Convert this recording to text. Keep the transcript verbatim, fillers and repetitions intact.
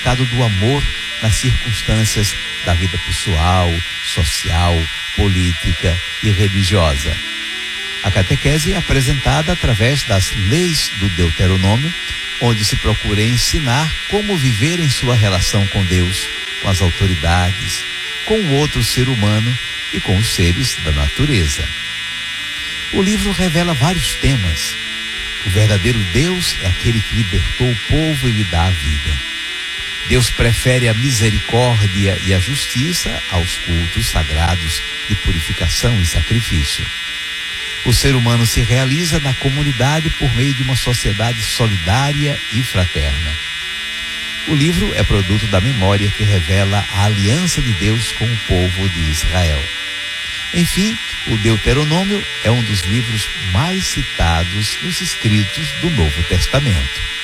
significado do amor nas circunstâncias da vida pessoal, social, política e religiosa. A catequese é apresentada através das leis do Deuteronômio, onde se procura ensinar como viver em sua relação com Deus, com as autoridades, com o outro ser humano e com os seres da natureza. O livro revela vários temas. O verdadeiro Deus é aquele que libertou o povo e lhe dá a vida. Deus prefere a misericórdia e a justiça aos cultos sagrados de purificação e sacrifício. O ser humano se realiza na comunidade por meio de uma sociedade solidária e fraterna. O livro é produto da memória que revela a aliança de Deus com o povo de Israel. Enfim, o Deuteronômio é um dos livros mais citados nos escritos do Novo Testamento.